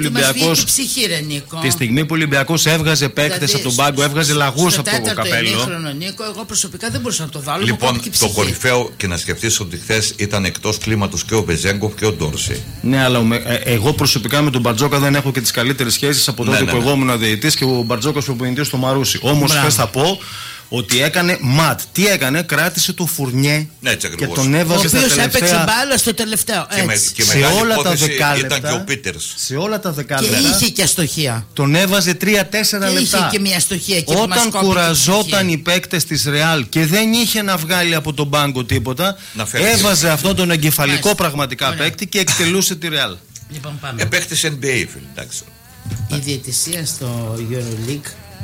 ο Ολυμπιακός έβγαζε παίκτες από τον πάγκο, έβγαζε λαγούς από το καπέλο. Εγώ προσωπικά δεν μπορούσα να το δω. Λοιπόν, το κορυφαίο, και να σκεφτείς ότι χθες ήταν εκτός κλίματος και ο Μπεζέγκοφ και ο Ντόρση. Ναι, αλλά εγώ προσωπικά με τον Μπαρτζόκα δεν έχω και τις καλύτερες σχέσεις από τότε που εγώ ήμουν διαιτητής και ο Μπαρτζόκας προπονητής στο Μαρούσι. Όμως θα πω ότι έκανε ματ. Τι έκανε? Κράτησε το Φουρνιέ και τον έβαζε στα τελευταία. Ο οποίος έπαιξε μπάλα στο τελευταίο. Και σε όλα τα δεκάλεπτα. Ήταν και ο Πίτερς. Σε όλα τα δεκάλεπτα. Και είχε και αστοχία. Τον έβαζε 3-4 λεπτά. Είχε και μια αστοχία. Όταν κουραζόταν οι παίκτες της Ρεάλ και δεν είχε να βγάλει από τον πάγκο τίποτα, έβαζε αυτόν τον εγκεφαλικό πραγματικά παίκτη και εκτελούσε τη Ρεάλ. Παίκτης NBA, φίλε. Η διαιτησία στο EuroLeague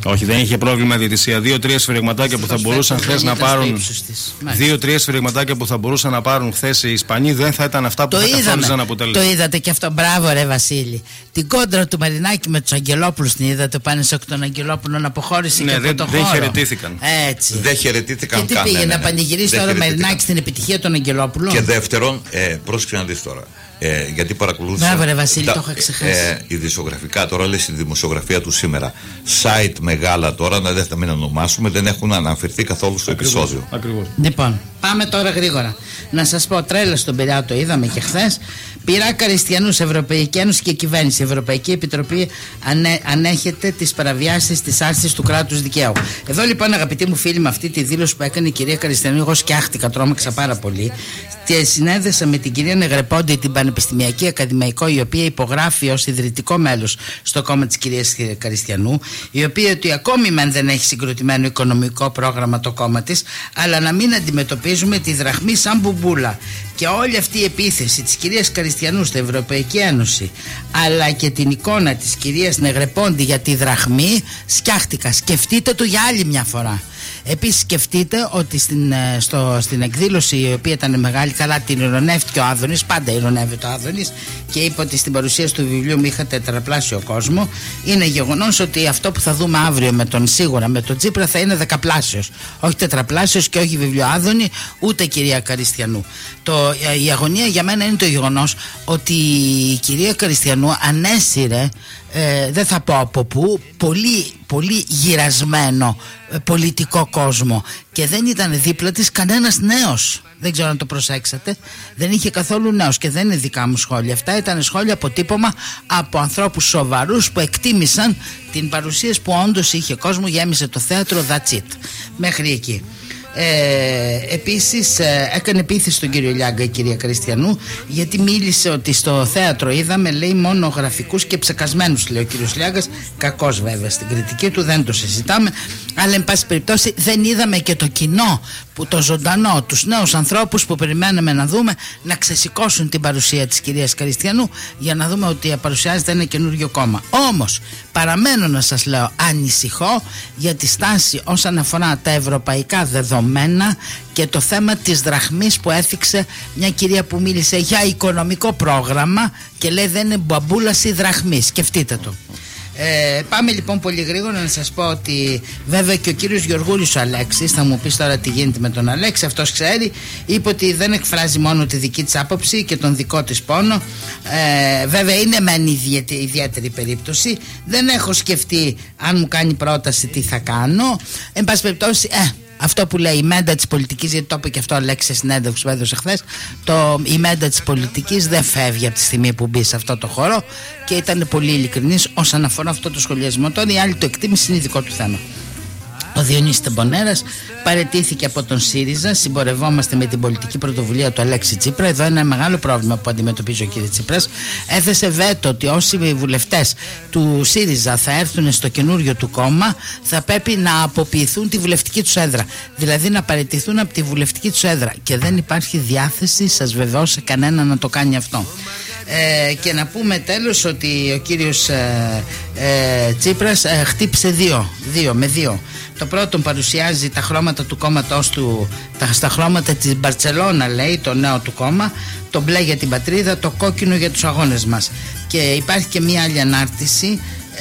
Όχι, δεν είχε πρόβλημα διαιτησία. 2-3 σφυριγματάκια που θα μπορούσαν χθες να πάρουν. 2-3 σφυριγματάκια που θα μπορούσαν να πάρουν χθες οι Ισπανοί δεν θα ήταν αυτά που θα καθόριζαν αποτέλεσμα. Το είδατε και αυτό. Μπράβο, ρε Βασίλη. Την κόντρα του Μαρινάκη με τους Αγγελόπουλους την είδατε. Πάνε σε τον Αγγελόπουλο να αποχώρησε και από το χώρο. Δεν χαιρετήθηκαν. Έτσι. Δεν χαιρετήθηκαν καν. Και τι πήγε να πανηγυρίσει τώρα ο Μαρινάκη στην επιτυχία των Αγγελόπουλων. Και δεύτερον, πρόσεξε να δεις τώρα. Γιατί παρακολούθησα. Μπράβο, ρε Βασίλη, το είχα ξεχάσει. Ειδησιογραφικά τώρα, λες η δημοσιογραφία του σήμερα. Site μεγάλα τώρα, δεν θα μην ονομάσουμε, δεν έχουν αναφερθεί καθόλου στο επεισόδιο. Ακριβώς. Λοιπόν, πάμε τώρα γρήγορα. Να σας πω, τρέλα στον Πειραιά, το είδαμε και χθες. Πειράκα Χριστιανούς, Ευρωπαϊκή Ένωση και Κυβέρνηση. Η Ευρωπαϊκή Επιτροπή ανέχεται τις παραβιάσεις της άρσης του κράτους δικαίου. Εδώ λοιπόν, αγαπητοί μου φίλοι, με αυτή τη δήλωση που έκανε η κυρία Καριστιανού, εγώ σκιάχτηκα, τρόμαξα πάρα πολύ. Και συνέδεσα με την κυρία Νεγρεπόντη, την Πανεπιστημιακή Ακαδημαϊκό, η οποία υπογράφει ως ιδρυτικό μέλος στο κόμμα της κυρίας Καριστιανού, η οποία ότι ακόμη μεν δεν έχει συγκροτημένο οικονομικό πρόγραμμα το κόμμα της, αλλά να μην αντιμετωπίζουμε τη δραχμή σαν μπουμπούλα. Και όλη αυτή η επίθεση της κυρίας Καριστιανού στην Ευρωπαϊκή Ένωση, αλλά και την εικόνα της κυρίας Νεγρεπόντη για τη δραχμή, σκιάχτηκα. Σκεφτείτε το για άλλη μια φορά. Επίσης σκεφτείτε ότι στην εκδήλωση, η οποία ήταν μεγάλη, καλά την ειρωνεύτηκε ο Άδωνης, πάντα ειρωνεύεται ο Άδωνης, και είπε ότι στην παρουσίαση του βιβλίου μου είχα τετραπλάσιο κόσμο. Είναι γεγονός ότι αυτό που θα δούμε αύριο σίγουρα με τον Τσίπρα θα είναι δεκαπλάσιος, όχι τετραπλάσιος, και όχι βιβλίο Άδωνη ούτε κυρία Καριστιανού. Η αγωνία για μένα είναι το γεγονός ότι η κυρία Καριστιανού ανέσυρε, δεν θα πω από πού, πολύ γυρασμένο πολιτικό κόσμο, και δεν ήταν δίπλα της κανένας νέος. Δεν ξέρω αν το προσέξατε. Δεν είχε καθόλου νέος, και δεν είναι δικά μου σχόλια. Αυτά ήταν σχόλια, αποτύπωμα από ανθρώπους σοβαρούς που εκτίμησαν την παρουσίαση που όντως είχε κόσμο, γέμισε το θέατρο, that's it. Μέχρι εκεί. Επίσης έκανε επίθεση στον κύριο Λιάγκα η κυρία Καριστιανού, γιατί μίλησε ότι στο θέατρο είδαμε, λέει, μόνο γραφικούς και ψεκασμένους, λέει ο κύριος Λιάγκας. Κακός βέβαια στην κριτική του, δεν το συζητάμε, αλλά εν πάση περιπτώσει δεν είδαμε και το κοινό, που το ζωντανό, τους νέους ανθρώπους που περιμέναμε να δούμε να ξεσηκώσουν την παρουσία της κυρίας Καριστιανού, για να δούμε ότι παρουσιάζεται ένα καινούριο κόμμα. Όμως παραμένω να σας λέω, ανησυχώ για τη στάση όσον αφορά τα ευρωπαϊκά δεδομένα και το θέμα της δραχμής που έθιξε μια κυρία που μίλησε για οικονομικό πρόγραμμα και λέει δεν είναι μπαμπούλας η δραχμή. Σκεφτείτε το. Πάμε λοιπόν πολύ γρήγορα να σας πω ότι βέβαια και ο κύριος Γεωργούλης ο Αλέξης, θα μου πεις τώρα τι γίνεται με τον Αλέξη, αυτός ξέρει, είπε ότι δεν εκφράζει μόνο τη δική της άποψη και τον δικό της πόνο. Βέβαια είναι μεν ιδιαίτερη περίπτωση, δεν έχω σκεφτεί αν μου κάνει πρόταση τι θα κάνω. Εν πάση περιπτώσει, αυτό που λέει η μέντα της πολιτικής, γιατί το είπε και αυτό ο Αλέξης σε συνέντευξη που έδωσε χθες, η μέντα της πολιτικής δεν φεύγει από τη στιγμή που μπει σε αυτό το χώρο, και ήταν πολύ ειλικρινής όσον αφορά αυτό το σχολιασμό. Τώρα η άλλη το εκτίμηση είναι δικό του θέμα. Ο Διονύσης Τεμπονέρας παραιτήθηκε από τον ΣΥΡΙΖΑ. Συμπορευόμαστε με την πολιτική πρωτοβουλία του Αλέξη Τσίπρα. Εδώ είναι ένα μεγάλο πρόβλημα που αντιμετωπίζει ο κ. Τσίπρας. Έθεσε βέτο ότι όσοι βουλευτές του ΣΥΡΙΖΑ θα έρθουν στο καινούριο του κόμμα θα πρέπει να αποποιηθούν τη βουλευτική τους έδρα. Δηλαδή να παραιτηθούν από τη βουλευτική τους έδρα. Και δεν υπάρχει διάθεση, σας βεβαιώ, σε κανένα να το κάνει αυτό. Και να πούμε τέλος ότι ο κύριος Τσίπρας χτύπησε δύο. Το πρώτο παρουσιάζει τα χρώματα του κόμματός του, στα χρώματα της Μπαρτσελώνα, λέει, το νέο του κόμμα, το μπλε για την πατρίδα, το κόκκινο για τους αγώνες μας. Και υπάρχει και μία άλλη ανάρτηση,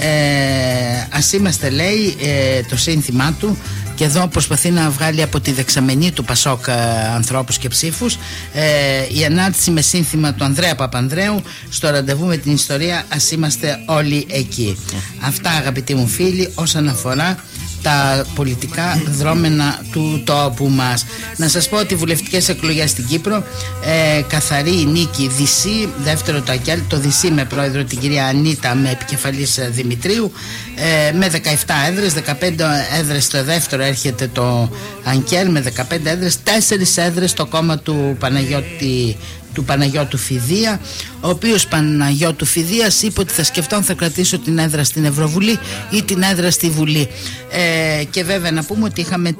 ας είμαστε, λέει, το σύνθημά του, και εδώ προσπαθεί να βγάλει από τη δεξαμενή του Πασόκ ανθρώπους και ψήφους. Η ανάρτηση με σύνθημα του Ανδρέα Παπανδρέου, στο ραντεβού με την ιστορία, ας είμαστε όλοι εκεί. Αυτά, αγαπητοί μου φίλοι, όσον αφορά τα πολιτικά δρόμενα του τόπου μας. Να σας πω ότι οι βουλευτικές εκλογές στην Κύπρο, καθαρή νίκη Δυσί, δεύτερο το Ακέλ, το Δυσί με πρόεδρο την κυρία Ανίτα, με επικεφαλής Δημητρίου, με 17 έδρες, 15 έδρες στο δεύτερο έρχεται το Αγγέλ με 15 έδρες, 4 έδρες το κόμμα του Παναγιώτη του Παναγιώτου Φιδία, ο οποίος Παναγιώτου Φιδίας είπε ότι θα σκεφτώ θα κρατήσω την έδρα στην Ευρωβουλή ή την έδρα στη Βουλή. Και βέβαια να πούμε ότι είχαμε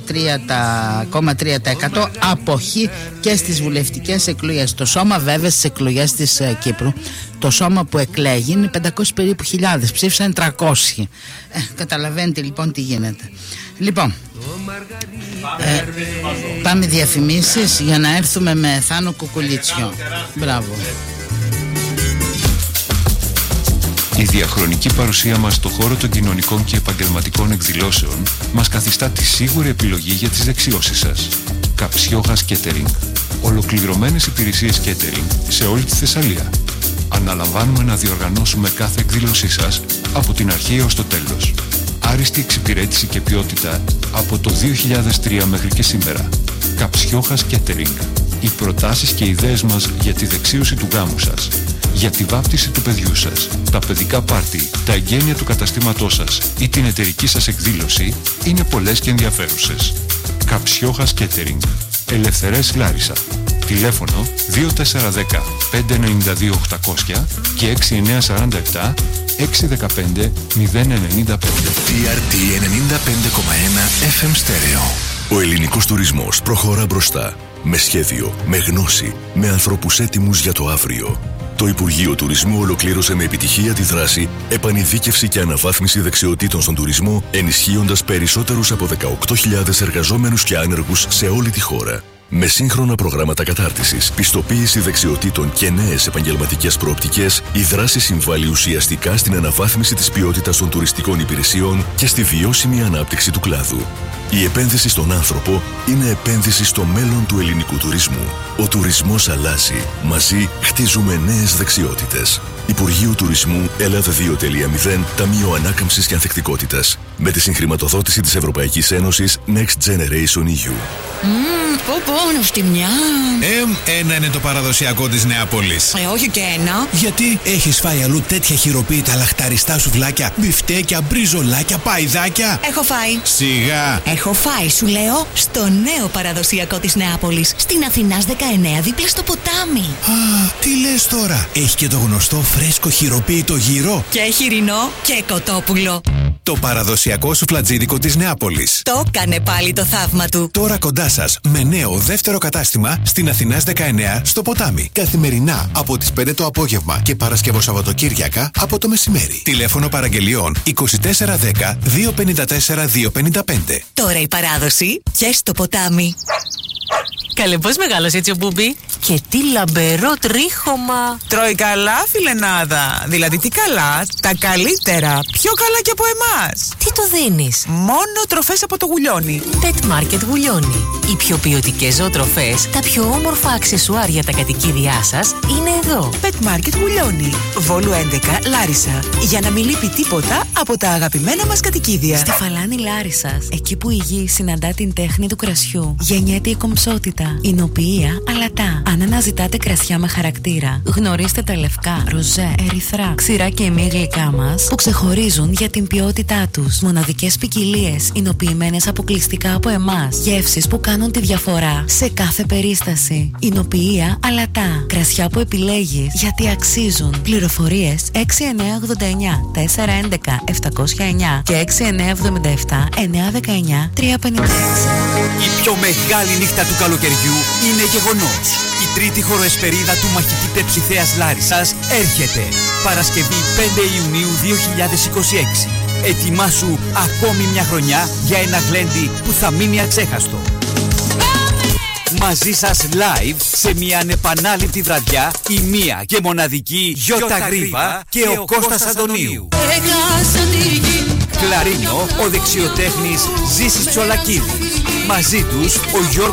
33,3% αποχή και στις βουλευτικές εκλογές. Το σώμα βέβαια στις εκλογές της Κύπρου, το σώμα που εκλέγει είναι 500 περίπου χιλιάδες, ψήφισαν 300. Καταλαβαίνετε λοιπόν τι γίνεται. Λοιπόν, πάμε διαφημίσεις για να έρθουμε με Θάνο Κουκουλίτσιο. Μπράβο. Η διαχρονική παρουσία μας στο χώρο των κοινωνικών και επαγγελματικών εκδηλώσεων μας καθιστά τη σίγουρη επιλογή για τις δεξιώσεις σας. Καψιόχας Catering. Ολοκληρωμένες υπηρεσίες catering σε όλη τη Θεσσαλία. Αναλαμβάνουμε να διοργανώσουμε κάθε εκδήλωσή σας από την αρχή έως το τέλος. Άριστη εξυπηρέτηση και ποιότητα από το 2003 μέχρι και σήμερα. Καψιόχας Catering. Οι προτάσεις και ιδέες μας για τη δεξίωση του γάμου σας, για τη βάπτιση του παιδιού σας, τα παιδικά πάρτι, τα εγγένεια του καταστήματός σας ή την εταιρική σας εκδήλωση είναι πολλές και ενδιαφέρουσες. Καψιόχας Catering. Ελευθερές Λάρισα. Τηλέφωνο 2410 592 800 και 6947 615 095. TRT 95,1 FM Stereo. Ο ελληνικός τουρισμός προχωρά μπροστά. Με σχέδιο, με γνώση, με ανθρώπους έτοιμους για το αύριο. Το Υπουργείο Τουρισμού ολοκλήρωσε με επιτυχία τη δράση επανειδίκευση και αναβάθμιση δεξιοτήτων στον τουρισμό, ενισχύοντας περισσότερους από 18.000 εργαζόμενους και άνεργους σε όλη τη χώρα. Με σύγχρονα προγράμματα κατάρτισης, πιστοποίηση δεξιοτήτων και νέες επαγγελματικές προοπτικές, η δράση συμβάλλει ουσιαστικά στην αναβάθμιση της ποιότητας των τουριστικών υπηρεσιών και στη βιώσιμη ανάπτυξη του κλάδου. Η επένδυση στον άνθρωπο είναι επένδυση στο μέλλον του ελληνικού τουρισμού. Ο τουρισμός αλλάζει. Μαζί χτίζουμε νέες δεξιότητες. Υπουργείο Τουρισμού Ελλάδα 2.0 Ταμείο Ανάκαμψης και Ανθεκτικότητας. Με τη συγχρηματοδότηση της Ευρωπαϊκής Ένωσης Next Generation EU. Πω ναυτιμιά. Ένα είναι το παραδοσιακό της Νεάπολης. Όχι και ένα. Γιατί έχεις φάει αλλού τέτοια χειροποίητα λαχταριστά σουβλάκια, μπιφτέκια, μπριζολάκια, παϊδάκια? Έχω φάει. Σιγά. Έχω φάει, σου λέω, στο νέο παραδοσιακό της Νεάπολης, στην Αθηνάς 19, δίπλα στο ποτάμι. Α, τι λες τώρα? Έχει και το γνωστό φρέσκο χειροποίητο γύρο. Και χοιρινό και κοτόπουλο. Το παραδοσιακό σουφλατζίδικο της Νεάπολης. Το έκανε πάλι το θαύμα του. Τώρα κοντά σας με νέο δεύτερο κατάστημα στην Αθηνάς 19 στο ποτάμι. Καθημερινά από τις 5 το απόγευμα και Παρασκευό Σαββατοκύριακα από το μεσημέρι. Τηλέφωνο παραγγελιών 2410 254 255. Τώρα η παράδοση και στο ποτάμι. Καλέ, πώς μεγάλωσε έτσι ο Μπούμπι? Και τι λαμπερό τρίχωμα. Τρώει καλά, φιλενάδα. Δηλαδή τι καλά, τα καλύτερα. Πιο καλά και από εμάς. Τι του δίνεις? Μόνο τροφές από το Γουλιόνι. Pet Market Γουλιόνι. Οι πιο ποιοτικές ζωοτροφές, τα πιο όμορφα αξεσουάρ για τα κατοικίδια σας είναι εδώ. Pet Market Γουλιόνι. Βόλου 11, Λάρισα. Για να μην λείπει τίποτα από τα αγαπημένα μας κατοικίδια. Στη Φαλάνη Λάρισσας, εκεί που η γη συναντά την τέχνη του κρασιού, γεννιέται η κομψότητα, η νοποιία, αλατά. Αν αναζητάτε κρασιά με χαρακτήρα, γνωρίστε τα λευκά, ροζέ, ερυθρά, ξηρά και μη γλυκά μας που ξεχωρίζουν για την ποιότητά τους. Μοναδικές ποικιλίες, εινοποιημένες αποκλειστικά από εμάς. Γεύσεις που κάνουν τη διαφορά σε κάθε περίσταση. Εινοποιία, αλατά. Κρασιά που επιλέγεις γιατί αξίζουν. Πληροφορίες 6989 411 709 και 6977 919 356. Η πιο μεγάλη νύχτα του καλοκαιριού είναι γεγονός. Η τρίτη χοροεσπερίδα του μαχητή Πεψιθέας Λάρισσας έρχεται. Παρασκευή 5 Ιουνίου 2026. Ετοιμάσου ακόμη μια χρονιά για ένα γλέντι που θα μείνει αξέχαστο. Μαζί σας live σε μια ανεπανάληπτη βραδιά η μία και μοναδική Γιώτα Γρίβα και ο Κώστας Αντωνίου. Κλαρίνο, ο δεξιοτέχνης Ζήσης Τσολακίδης. Μαζί τους ο Γιώργος